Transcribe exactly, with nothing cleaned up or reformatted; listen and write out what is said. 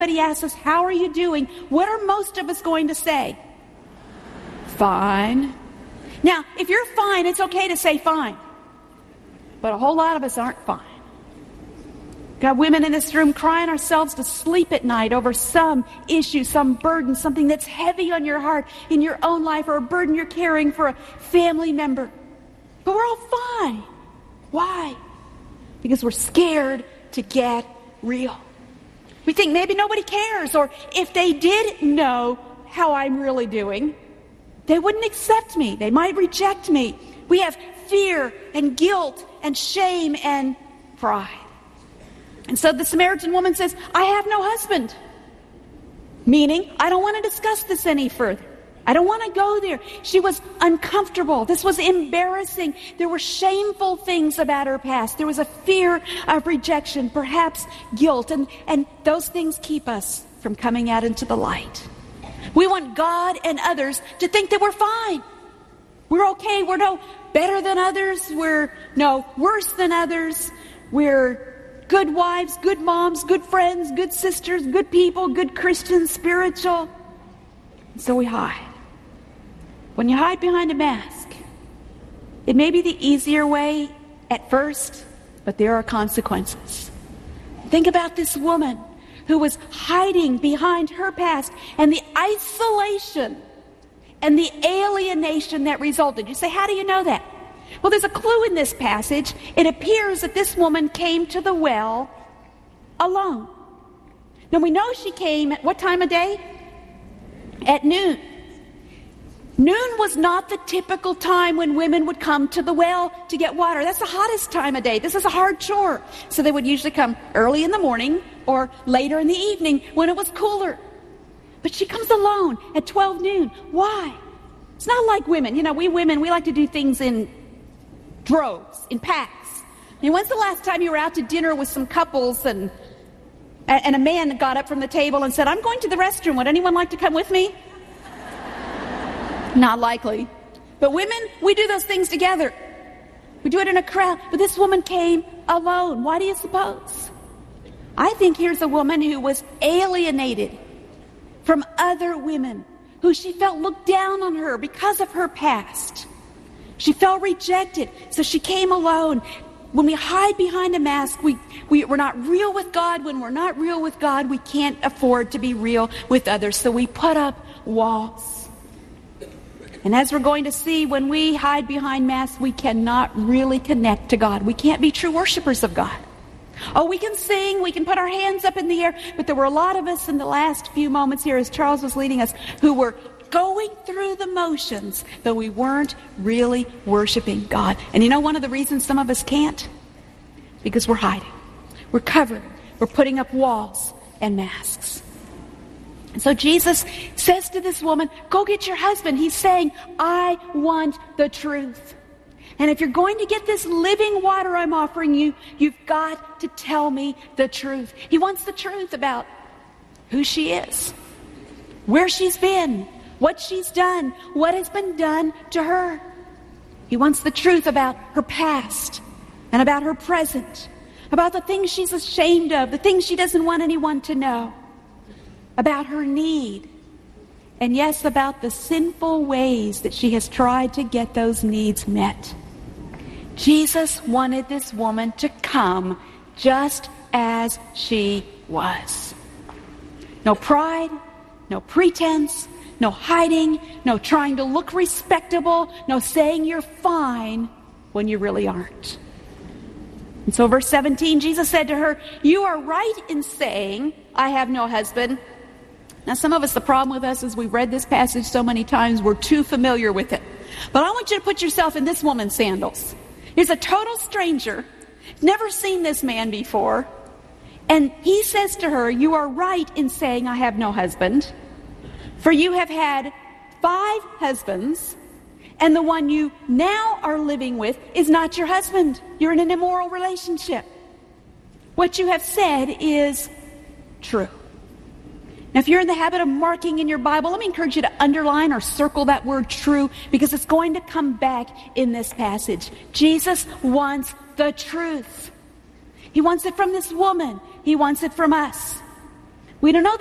Somebody asks us, how are you doing? What are most of us going to say? Fine. Now, if you're fine, it's okay to say fine. But a whole lot of us aren't fine. Got women in this room crying ourselves to sleep at night over some issue, some burden, something that's heavy on your heart in your own life, or a burden you're carrying for a family member. But we're all fine. Why? Because we're scared to get real. We think maybe nobody cares, or if they did know how I'm really doing, they wouldn't accept me. They might reject me. We have fear and guilt and shame and pride. And so the Samaritan woman says, I have no husband. Meaning, I don't want to discuss this any further. I don't want to go there. She was uncomfortable. This was embarrassing. There were shameful things about her past. There was a fear of rejection, perhaps guilt. And, and those things keep us from coming out into the light. We want God and others to think that we're fine. We're okay. We're no better than others. We're no worse than others. We're good wives, good moms, good friends, good sisters, good people, good Christians, spiritual. And so we hide. When you hide behind a mask, it may be the easier way at first, but there are consequences. Think about this woman who was hiding behind her past and the isolation and the alienation that resulted. You say, how do you know that? Well, there's a clue in this passage. It appears that this woman came to the well alone. Now, we know she came at what time of day? At noon. Noon was not the typical time when women would come to the well to get water. That's the hottest time of day. This is a hard chore. So they would usually come early in the morning or later in the evening when it was cooler. But she comes alone at twelve noon. Why? It's not like women. You know, we women, we like to do things in droves, in packs. I mean, when's the last time you were out to dinner with some couples and and a man got up from the table and said, I'm going to the restroom. Would anyone like to come with me? Not likely. But women, we do those things together. We do it in a crowd. But this woman came alone. Why do you suppose? I think here's a woman who was alienated from other women, who she felt looked down on her because of her past. She felt rejected, so she came alone. When we hide behind a mask, we, we, we're not real with God. When we're not real with God, we can't afford to be real with others. So we put up walls. And as we're going to see, when we hide behind masks, we cannot really connect to God. We can't be true worshipers of God. Oh, we can sing, we can put our hands up in the air, but there were a lot of us in the last few moments here as Charles was leading us who were going through the motions, but we weren't really worshiping God. And you know one of the reasons some of us can't? Because we're hiding. We're covering. We're putting up walls and masks. And so Jesus says to this woman, go get your husband. He's saying, I want the truth. And if you're going to get this living water I'm offering you, you've got to tell me the truth. He wants the truth about who she is, where she's been, what she's done, what has been done to her. He wants the truth about her past and about her present, about the things she's ashamed of, the things she doesn't want anyone to know, about her need, and yes, about the sinful ways that she has tried to get those needs met. Jesus wanted this woman to come just as she was. No pride, no pretense, no hiding, no trying to look respectable, no saying you're fine when you really aren't. And so verse seventeen, Jesus said to her, you are right in saying, I have no husband. Now some of us, the problem with us is we've read this passage so many times, we're too familiar with it. But I want you to put yourself in this woman's sandals. He's a total stranger, never seen this man before. And he says to her, you are right in saying I have no husband. For you have had five husbands, and the one you now are living with is not your husband. You're in an immoral relationship. What you have said is true. Now, if you're in the habit of marking in your Bible, let me encourage you to underline or circle that word true, because it's going to come back in this passage. Jesus wants the truth. He wants it from this woman. He wants it from us. We don't know